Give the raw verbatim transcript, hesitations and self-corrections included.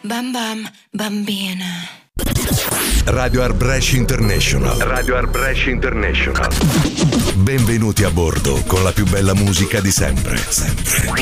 Bam bam, bambina. Radio Art Brescia International. Radio Art Brescia International. Benvenuti a bordo con la più bella musica di sempre. Sempre.